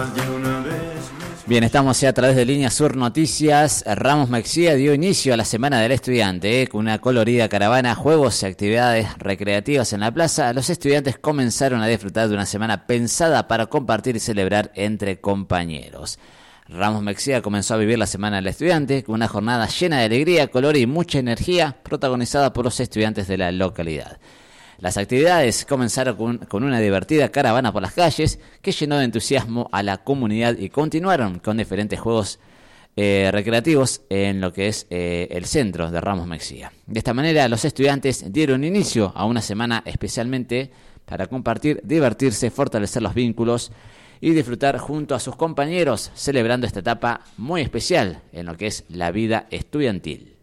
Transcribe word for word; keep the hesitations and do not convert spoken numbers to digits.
Bien, estamos ya a través de Línea Sur Noticias. Ramos Mexía dio inicio a la Semana del Estudiante, ¿eh? Con una colorida caravana, juegos y actividades recreativas en la plaza. Los estudiantes comenzaron a disfrutar de una semana pensada para compartir y celebrar entre compañeros. Ramos Mexía comenzó a vivir la Semana del Estudiante con una jornada llena de alegría, color y mucha energía, protagonizada por los estudiantes de la localidad. Las actividades comenzaron con, con una divertida caravana por las calles que llenó de entusiasmo a la comunidad y continuaron con diferentes juegos eh, recreativos en lo que es eh, el centro de Ramos Mexía. De esta manera, los estudiantes dieron inicio a una semana especialmente para compartir, divertirse, fortalecer los vínculos y disfrutar junto a sus compañeros, celebrando esta etapa muy especial en lo que es la vida estudiantil.